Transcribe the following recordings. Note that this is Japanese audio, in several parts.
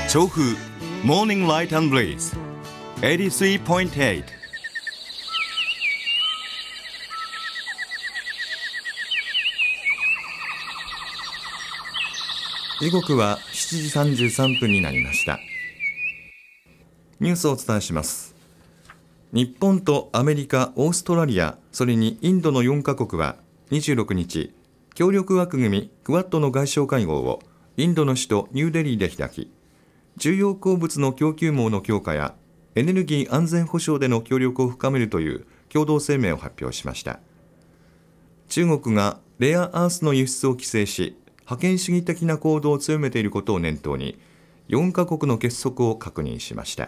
調布モーニングライト&ブレイズ 83.8。 時刻は7時33分になりました。ニュースをお伝えします。日本とアメリカ、オーストラリア、それにインドの4カ国は26日、協力枠組みクアッドの外相会合をインドの首都ニューデリーで開き、重要鉱物の供給網の強化やエネルギー安全保障での協力を深めるという共同声明を発表しました。中国がレアアースの輸出を規制し、覇権主義的な行動を強めていることを念頭に、4カ国の結束を確認しました。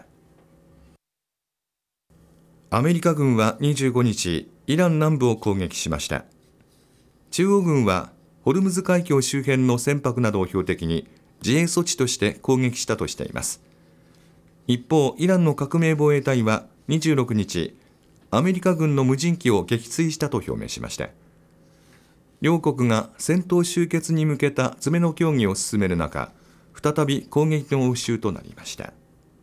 アメリカ軍は25日、イラン南部を攻撃しました。中央軍はホルムズ海峡周辺の船舶などを標的に自衛措置として攻撃したとしています。一方、イランの革命防衛隊は26日、アメリカ軍の無人機を撃墜したと表明しました。両国が戦闘終結に向けた詰めの協議を進める中、再び攻撃の応酬となりました。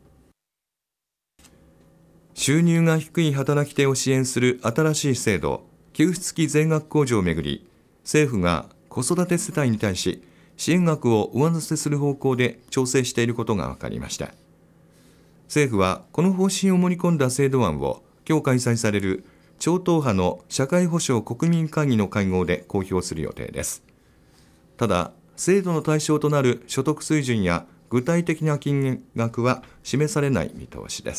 収入が低い働き手を支援する新しい制度、給付付き税額控除をめぐり、政府が子育て世帯に対し支援額を上乗せする方向で調整していることが分かりました。政府はこの方針を盛り込んだ制度案を今日開催される超党派の社会保障国民会議の会合で公表する予定です。ただ、制度の対象となる所得水準や具体的な金額は示されない見通しです。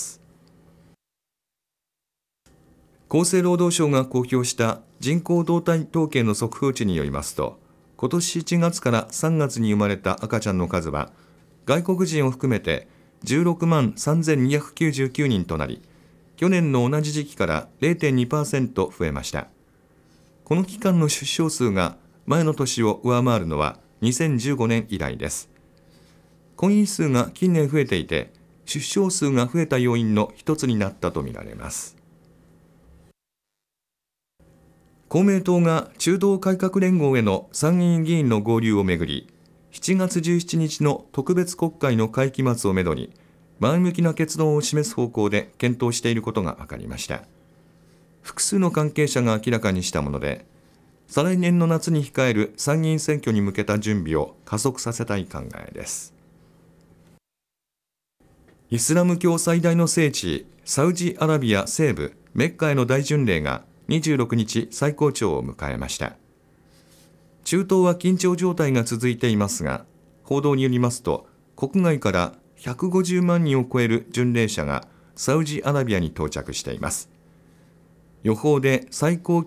厚生労働省が公表した人口動態統計の速報値によりますと、今年1月から3月に生まれた赤ちゃんの数は外国人を含めて16万3299人となり、去年の同じ時期から 0.2% 増えました。この期間の出生数が前の年を上回るのは2015年以来です。婚姻数が近年増えていて、出生数が増えた要因の一つになったとみられます。公明党が中道改革連合への参議院議員の合流をめぐり、7月17日の特別国会の会期末をめどに前向きな結論を示す方向で検討していることが分かりました。複数の関係者が明らかにしたもので、再来年の夏に控える参議院選挙に向けた準備を加速させたい考えです。イスラム教最大の聖地、サウジアラビア西部メッカへの大巡礼が26日最高潮を迎えました。中東は緊張状態が続いていますが、報道によりますと国外から150万人を超える巡礼者がサウジアラビアに到着しています。予報で最高